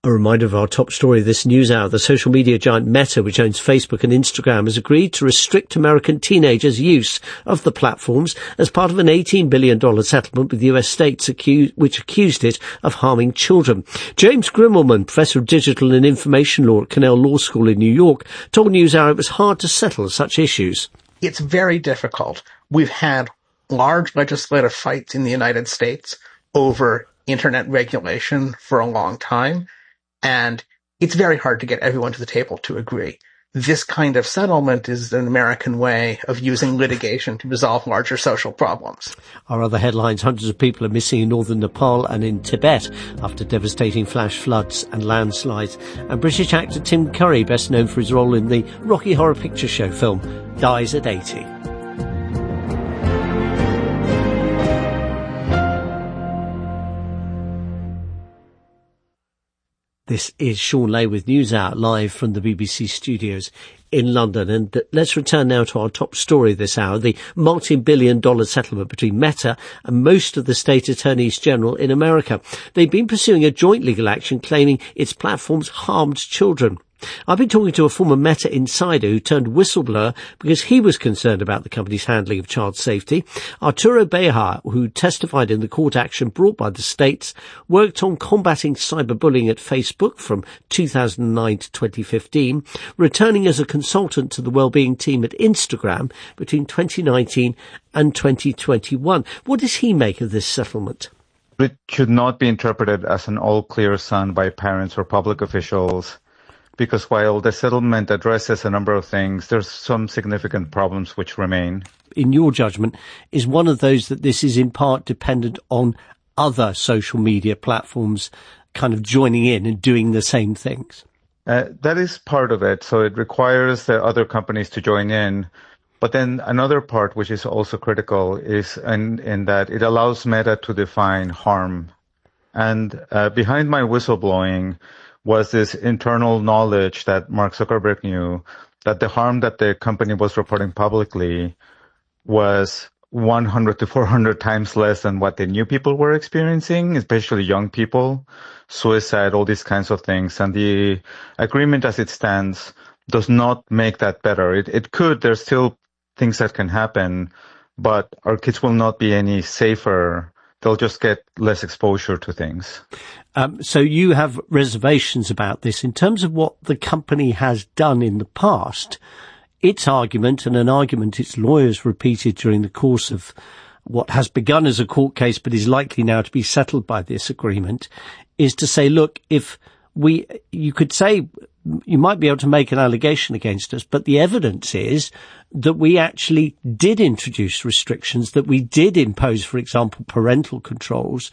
A reminder of our top story of this news hour. The social media giant Meta, which owns Facebook and Instagram, has agreed to restrict American teenagers' use of the platforms as part of an $18 billion settlement with US states which accused it of harming children. James Grimmelman, professor of digital and information law at Cornell Law School in New York, told NewsHour it was hard to settle such issues. It's very difficult. We've had large legislative fights in the United States over internet regulation for a long time. And it's very hard to get everyone to the table to agree. This kind of settlement is an American way of using litigation to resolve larger social problems. Our other headlines: hundreds of people are missing in northern Nepal and in Tibet after devastating flash floods and landslides. And British actor Tim Curry, best known for his role in the Rocky Horror Picture Show film, dies at 80. This is Sean Lay with NewsHour, live from the BBC studios in London. And let's return now to our top story this hour, the multi-billion-dollar settlement between Meta and most of the state attorneys general in America. They've been pursuing a joint legal action claiming its platforms harmed children. I've been talking to a former Meta insider who turned whistleblower because he was concerned about the company's handling of child safety. Arturo Bejar, who testified in the court action brought by the states, worked on combating cyberbullying at Facebook from 2009 to 2015, returning as a consultant to the wellbeing team at Instagram between 2019 and 2021. What does he make of this settlement? It should not be interpreted as an all-clear sign by parents or public officials, because while the settlement addresses a number of things, there's some significant problems which remain. In your judgment, is one of those that this is in part dependent on other social media platforms kind of joining in and doing the same things? That is part of it. So it requires the other companies to join in. But then another part, which is also critical, is in that it allows Meta to define harm. And behind my whistleblowing was this internal knowledge that Mark Zuckerberg knew, that the harm that the company was reporting publicly was 100 to 400 times less than what the new people were experiencing, especially young people, suicide, all these kinds of things. And the agreement as it stands does not make that better. It could, there's still things that can happen, but our kids will not be any safer. They'll just get less exposure to things. So you have reservations about this. In terms of what the company has done in the past, its argument, and an argument its lawyers repeated during the course of what has begun as a court case but is likely now to be settled by this agreement, is to say, look, you could say you might be able to make an allegation against us, but the evidence is that we actually did introduce restrictions, that we did impose, for example, parental controls,